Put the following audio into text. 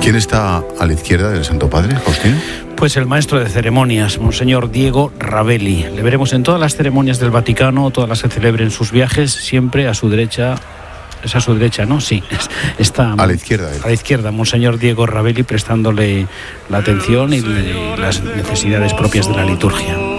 ¿Quién está a la izquierda del Santo Padre, Faustino? Pues el maestro de ceremonias, Monseñor Diego Ravelli. Le veremos en todas las ceremonias del Vaticano, todas las que celebre en sus viajes, siempre a su derecha. Es a su derecha, ¿no? Sí, está a la izquierda. A la izquierda, Monseñor Diego Ravelli, prestándole la atención y las necesidades propias de la liturgia.